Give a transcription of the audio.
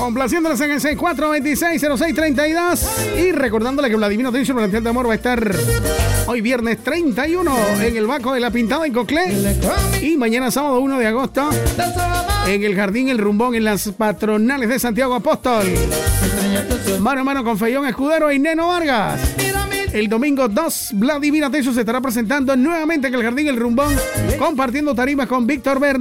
Complaciéndoles en el 64260632 y recordándole que Vladimir Tencio Plantel de Amor va a estar hoy viernes 31 en el Baco de la Pintada en Coclé y mañana sábado 1 de agosto en el Jardín El Rumbón en las Patronales de Santiago Apóstol. Mano a mano con Feyón Escudero y Neno Vargas. El domingo 2, Vladimir Atencio se estará presentando nuevamente en el Jardín El Rumbón, compartiendo tarimas con Víctor Bernal.